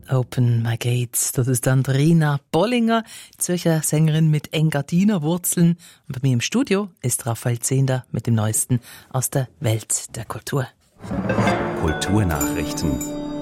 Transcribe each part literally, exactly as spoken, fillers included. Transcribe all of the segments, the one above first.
Open My Gates. Das ist Andrina Bollinger, Zürcher Sängerin mit Engadiner Wurzeln. Und bei mir im Studio ist Raphael Zehnder mit dem Neuesten aus der Welt der Kultur. Kulturnachrichten.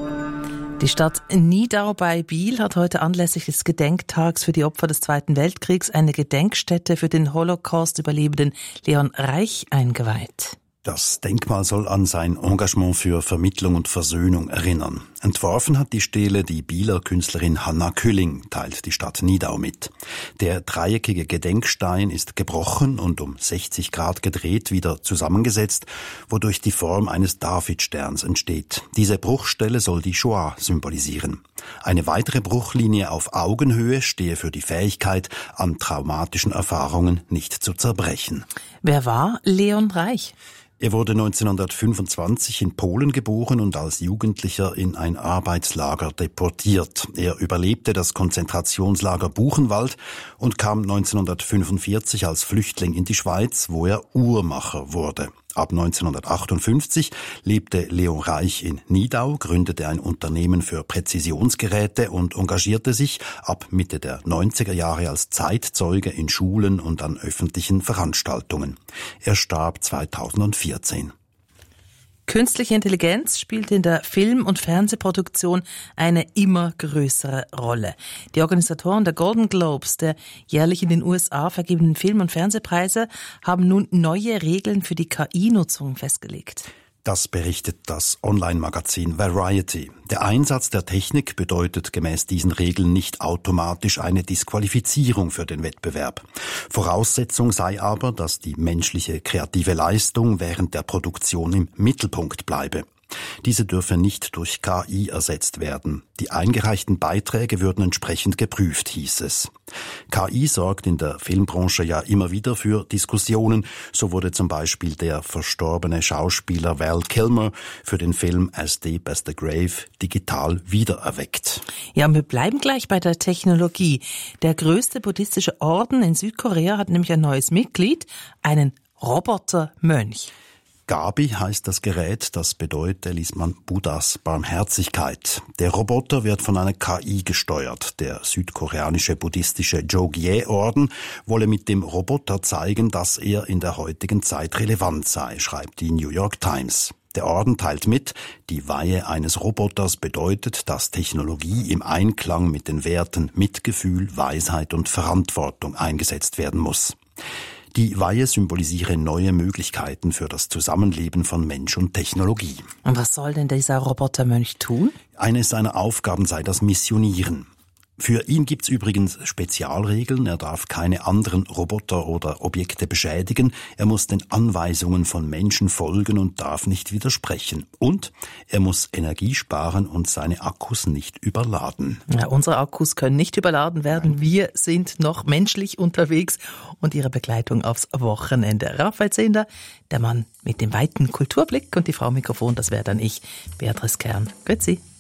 Die Stadt Nidau bei Biel hat heute anlässlich des Gedenktags für die Opfer des Zweiten Weltkriegs eine Gedenkstätte für den Holocaust-Überlebenden Leon Reich eingeweiht. Das Denkmal soll an sein Engagement für Vermittlung und Versöhnung erinnern. Entworfen hat die Stele die Bieler Künstlerin Hanna Külling, teilt die Stadt Nidau mit. Der dreieckige Gedenkstein ist gebrochen und um sechzig Grad gedreht wieder zusammengesetzt, wodurch die Form eines Davidsterns entsteht. Diese Bruchstelle soll die Shoah symbolisieren. Eine weitere Bruchlinie auf Augenhöhe stehe für die Fähigkeit, an traumatischen Erfahrungen nicht zu zerbrechen. Wer war Leon Reich? Er wurde neunzehnhundertfünfundzwanzig in Polen geboren und als Jugendlicher in ein Arbeitslager deportiert. Er überlebte das Konzentrationslager Buchenwald und kam neunzehnhundertfünfundvierzig als Flüchtling in die Schweiz, wo er Uhrmacher wurde. Ab neunzehnhundertachtundfünfzig lebte Leon Reich in Nidau, gründete ein Unternehmen für Präzisionsgeräte und engagierte sich ab Mitte der neunziger Jahre als Zeitzeuge in Schulen und an öffentlichen Veranstaltungen. Er starb zweitausendvierzehn. Künstliche Intelligenz spielt in der Film- und Fernsehproduktion eine immer größere Rolle. Die Organisatoren der Golden Globes, der jährlich in den U S A vergebenen Film- und Fernsehpreise, haben nun neue Regeln für die K I-Nutzung festgelegt. Das berichtet das Online-Magazin Variety. Der Einsatz der Technik bedeutet gemäß diesen Regeln nicht automatisch eine Disqualifizierung für den Wettbewerb. Voraussetzung sei aber, dass die menschliche kreative Leistung während der Produktion im Mittelpunkt bleibe. Diese dürfe nicht durch K I ersetzt werden. Die eingereichten Beiträge würden entsprechend geprüft, hieß es. K I sorgt in der Filmbranche ja immer wieder für Diskussionen. So wurde zum Beispiel der verstorbene Schauspieler Val Kilmer für den Film As Deep as the Grave digital wiedererweckt. Ja, wir bleiben gleich bei der Technologie. Der größte buddhistische Orden in Südkorea hat nämlich ein neues Mitglied, einen Robotermönch. Gabi heißt das Gerät, das bedeutet, liest man Buddhas Barmherzigkeit. Der Roboter wird von einer K I gesteuert. Der südkoreanische buddhistische Jogye-Orden wolle mit dem Roboter zeigen, dass er in der heutigen Zeit relevant sei, schreibt die New York Times. Der Orden teilt mit, die Weihe eines Roboters bedeutet, dass Technologie im Einklang mit den Werten Mitgefühl, Weisheit und Verantwortung eingesetzt werden muss. Die Weihe symbolisiere neue Möglichkeiten für das Zusammenleben von Mensch und Technologie. Und was soll denn dieser Robotermönch tun? Eine seiner Aufgaben sei das Missionieren. Für ihn gibt's übrigens Spezialregeln. Er darf keine anderen Roboter oder Objekte beschädigen. Er muss den Anweisungen von Menschen folgen und darf nicht widersprechen. Und er muss Energie sparen und seine Akkus nicht überladen. Ja, unsere Akkus können nicht überladen werden. Wir sind noch menschlich unterwegs und Ihre Begleitung aufs Wochenende. Raphael Zehnder, der Mann mit dem weiten Kulturblick, und die Frau Mikrofon, das wäre dann ich, Beatrice Kern. Grüezi.